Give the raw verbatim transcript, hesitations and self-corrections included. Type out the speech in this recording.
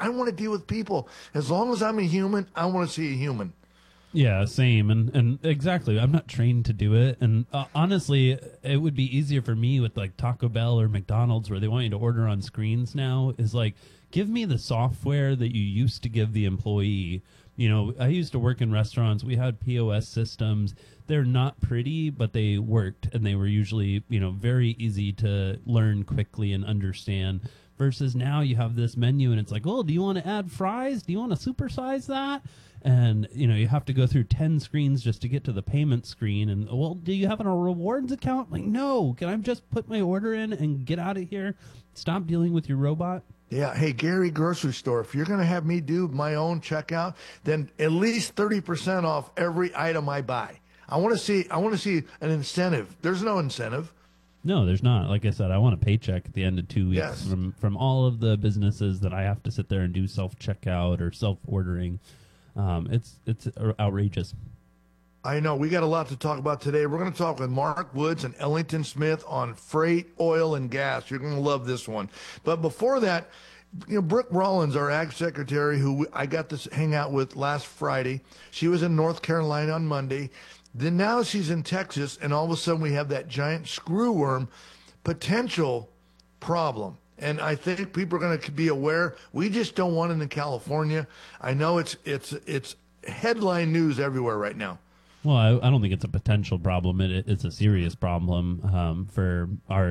I want to deal with people. As long as I'm a human, I want to see a human. Yeah, same. And, and exactly. I'm not trained to do it. And uh, honestly, it would be easier for me with like Taco Bell or McDonald's where they want you to order on screens now is like, give me the software that you used to give the employee. You know, I used to work in restaurants. We had P O S systems. They're not pretty, but they worked. And they were usually, you know, very easy to learn quickly and understand. Versus now you have this menu and it's like, oh, do you want to add fries? Do you want to supersize that? And, you know, you have to go through ten screens just to get to the payment screen. And, well, do you have a rewards account? Like, no. Can I just put my order in and get out of here? Stop dealing with your robot? Yeah. Hey, Gary, grocery store, if you're going to have me do my own checkout, then at least thirty percent off every item I buy. I want to see, I want to see an incentive. There's no incentive. No, there's not. Like I said, I want a paycheck at the end of two weeks Yes. from, from all of the businesses that I have to sit there and do self-checkout or self-ordering. Um, it's it's outrageous. I know. We got a lot to talk about today. We're going to talk with Mark Woods and Ellington Smith on freight, oil, and gas. You're going to love this one. But before that, you know, Brooke Rollins, our ag secretary, who I got to hang out with last Friday, she was in North Carolina on Monday. Then now she's in Texas, and all of a sudden we have that giant screwworm potential problem. And I think people are going to be aware. We just don't want it in California. I know it's it's it's headline news everywhere right now. Well, I, I don't think it's a potential problem. It, it's a serious problem um, for our